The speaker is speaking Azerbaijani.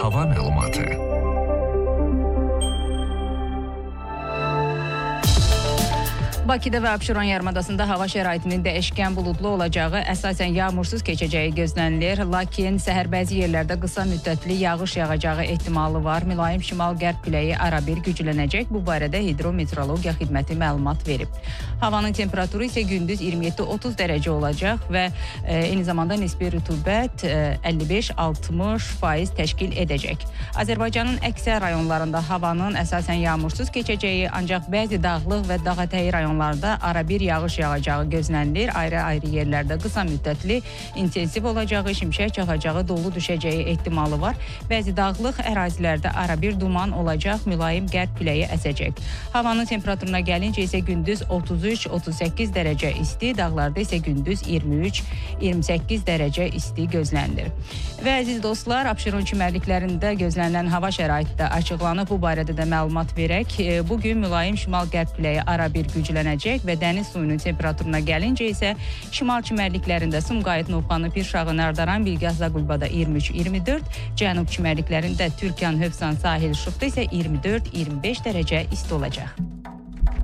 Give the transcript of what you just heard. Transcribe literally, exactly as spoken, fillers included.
hava məlumatı. Bakıda və Abşeron yarımadasında hava şəraitinin dəyişkən buludlu olacağı, əsasən yağmursuz keçəcəyi gözlənilir. Lakin səhər bəzi yerlərdə qısa müddətli yağış yağacağı ehtimalı var. Mülayim şimal-qərb küləyi arabir güclənəcək. Bu barədə Hidrometeorologiya Xidməti məlumat verib. Havanın temperaturu isə gündüz iyirmi yeddi otuz dərəcə olacaq və e, eyni zamanda nisbi rütubət e, əlli beş altmış faiz təşkil edəcək. Azərbaycanın əksər rayonlarında havanın əsasən yağmursuz keçəcəyi, ancaq bəzi dağlıq və dağətəyi rayonlarında arabir yağış yağacağı gözlənilir. Ayrı-ayrı yerlərdə qısa müddətli intensiv olacağı, şimşək çaxacağı, dolu düşəcəyi ehtimalı var. Bəzi dağlıq ərazilərdə arabir duman olacaq, mülayim qərb küləyi əsəcək. Havanın temperaturuna gəlincə isə gündüz otuz üç otuz səkkiz dərəcə isti, dağlarda isə gündüz iyirmi üç iyirmi səkkiz dərəcə isti gözlənilir. Və əziz dostlar, Abşeron çimərliklərində gözlənilən hava şəraiti də açıqlanıb. Bu barədə də məlumat verək. Bugün mülayim şimal-qərb küləyi arabir güclənəcək və dəniz suyunun temperaturuna gəlincə isə şimal çimərliklərində Sumqayıt, Novxanı, Pirşağı, Nardaran, Bilgaz, Zaqulbada iyirmi üç iyirmi dörd, cənub çimərliklərində Türkan, Hövsan, Sahil, Şuxda isə iyirmi dörd iyirmi beş dərəcə isti olacaq.